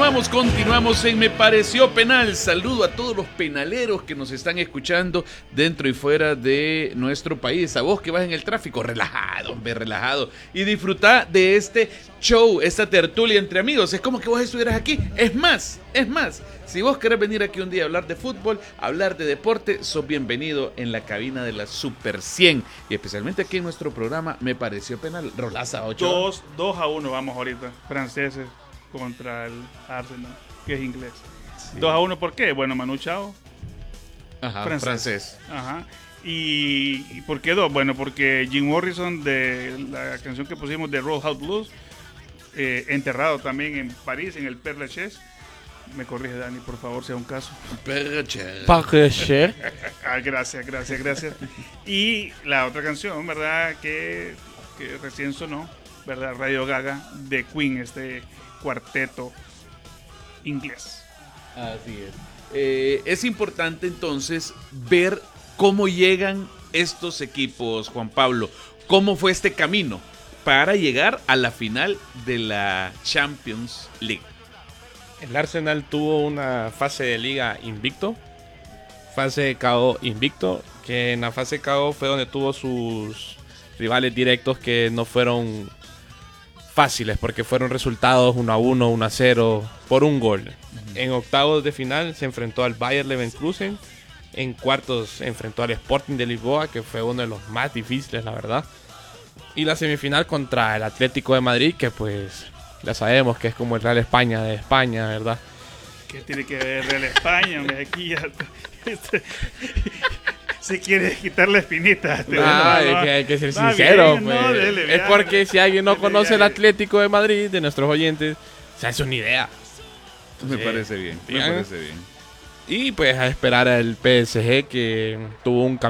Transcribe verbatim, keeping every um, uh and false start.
continuamos, continuamos en Me Pareció Penal. Saludo a todos los penaleros que nos están escuchando dentro y fuera de nuestro país. A vos que vas en el tráfico, relajado, hombre, relajado. Y disfruta de este show, esta tertulia entre amigos. Es como que vos estuvieras aquí. Es más, es más, si vos querés venir aquí un día a hablar de fútbol, hablar de deporte, sos bienvenido en la cabina de la Super cien. Y especialmente aquí en nuestro programa Me Pareció Penal. Rolaza ocho. dos a uno vamos ahorita, franceses contra el Arsenal, que es inglés. Sí. dos a uno, ¿por qué? Bueno, Manu Chao. Ajá, francés. francés. Ajá. ¿Y, ¿Y por qué dos? Bueno, porque Jim Morrison, de la canción que pusimos de Roadhouse Blues, eh, enterrado también en París, en el Père Lachaise. Me corrige, Dani, por favor, sea un caso. Père Lachaise. ah, gracias, gracias, gracias. Y la otra canción, ¿verdad? Que, que recién sonó, ¿verdad? Radio Gaga, de Queen, este cuarteto inglés. Así es. Eh, es importante entonces ver cómo llegan estos equipos, Juan Pablo. ¿Cómo fue este camino para llegar a la final de la Champions League? El Arsenal tuvo una fase de liga invicto, fase de K O invicto, que en la fase de K O fue donde tuvo sus rivales directos que no fueron fáciles, porque fueron resultados uno a uno, uno a cero, por un gol. Uh-huh. En octavos de final se enfrentó al Bayer Leverkusen, en cuartos se enfrentó al Sporting de Lisboa, que fue uno de los más difíciles, la verdad. Y la semifinal contra el Atlético de Madrid, que pues ya sabemos que es como el Real España de España, ¿verdad? ¿Qué tiene que ver Real España? Hombre, aquí ya este, se quiere quitar la espinita. Este, ah, no, no, es que hay que ser no, sincero. Bien, pues. no, dele, es porque si alguien no conoce viaje. El Atlético de Madrid, de nuestros oyentes, se hace una idea. Me sí. parece bien, me bien. parece bien. Y pues a esperar al P S G, que tuvo un